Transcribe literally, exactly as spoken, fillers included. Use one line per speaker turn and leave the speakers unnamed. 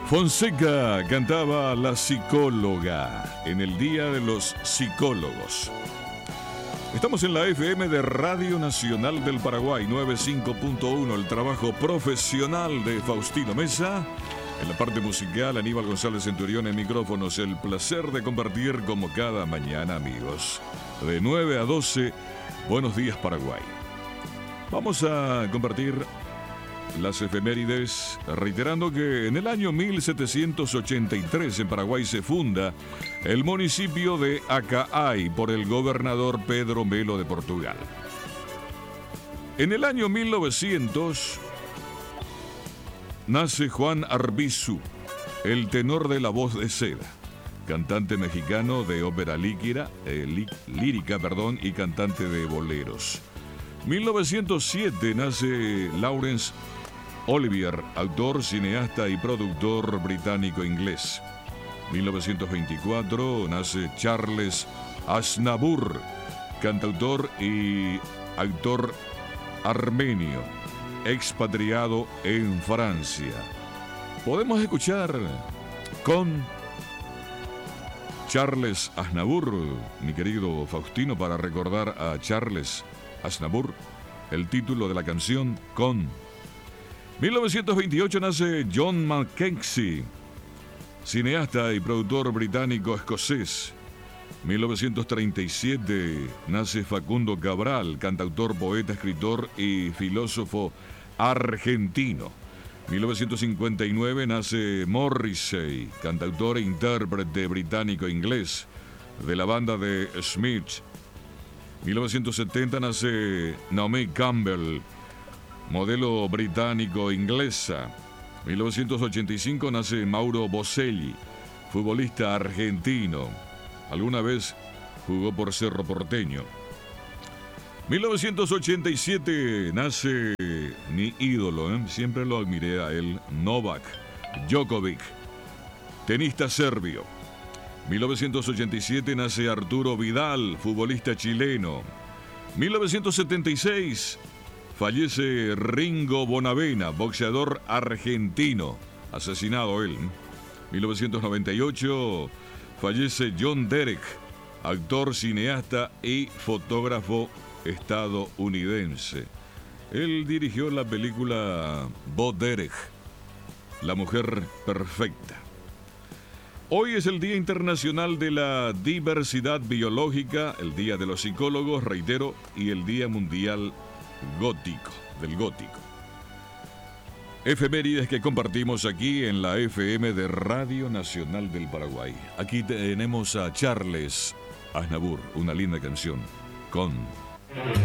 Fonseca cantaba La Psicóloga en el Día de los Psicólogos. Estamos en la F M de Radio Nacional del Paraguay, noventa y cinco punto uno, el trabajo profesional de Faustino Mesa. En la parte musical, Aníbal González Centurión en micrófonos. El placer de compartir como cada mañana, amigos. De nueve a doce, Buenos Días Paraguay. Vamos a compartir las efemérides, reiterando que en el año mil setecientos ochenta y tres en Paraguay se funda el municipio de Acaay por el gobernador Pedro Melo de Portugal. En el año mil novecientos nace Juan Arbizu, el tenor de la voz de seda, cantante mexicano de ópera líquida, eh, lí, lírica perdón, y cantante de boleros. mil novecientos siete nace Laurence Olivier, autor, cineasta y productor británico-inglés. mil novecientos veinticuatro nace Charles Aznavour, cantautor y actor armenio, expatriado en Francia. Podemos escuchar con Charles Aznavour, mi querido Faustino, para recordar a Charles Aznavour, el título de la canción Con. mil novecientos veintiocho nace John Mackenzie, cineasta y productor británico-escocés. mil novecientos treinta y siete nace Facundo Cabral, cantautor, poeta, escritor y filósofo argentino. mil novecientos cincuenta y nueve nace Morrissey, cantautor e intérprete británico-inglés de la banda de Smith. mil novecientos setenta nace Naomi Campbell, modelo británico-inglesa. mil novecientos ochenta y cinco nace Mauro Boselli, futbolista argentino. Alguna vez jugó por Cerro Porteño. mil novecientos ochenta y siete nace mi ídolo, ¿eh? Siempre lo admiré a él, Novak Djokovic, tenista serbio. mil novecientos ochenta y siete nace Arturo Vidal, futbolista chileno. mil novecientos setenta y seis fallece Ringo Bonavena, boxeador argentino, asesinado él. mil novecientos noventa y ocho fallece John Derek, actor, cineasta y fotógrafo estadounidense. Él dirigió la película Bo Derek, La Mujer Perfecta. Hoy es el Día Internacional de la Diversidad Biológica, el Día de los Psicólogos, reitero, y el Día Mundial Gótico, del Gótico. Efemérides que compartimos aquí en la F M de Radio Nacional del Paraguay. Aquí tenemos a Charles Aznavour, una linda canción, Con.